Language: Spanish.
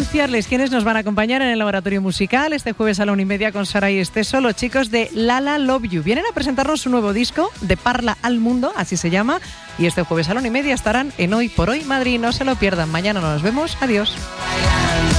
anunciarles quiénes nos van a acompañar en el laboratorio musical este jueves a la 1:30 con Sara y Esteso, los chicos de Lala Love You. Vienen a presentarnos su nuevo disco, De Parla al Mundo, así se llama, y este jueves a la 1:30 estarán en Hoy por Hoy Madrid. No se lo pierdan, mañana nos vemos, adiós.